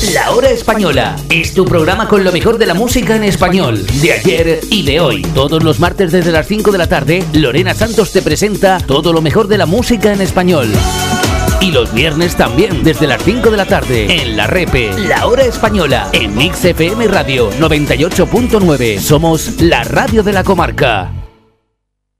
La Hora Española es tu programa con lo mejor de la música en español, de ayer y de hoy. Todos los martes desde las 5 de la tarde, Lorena Santos te presenta todo lo mejor de la música en español. Y los viernes también, desde las 5 de la tarde, en La Repe, La Hora Española, en Mix FM Radio 98.9. Somos la radio de la comarca.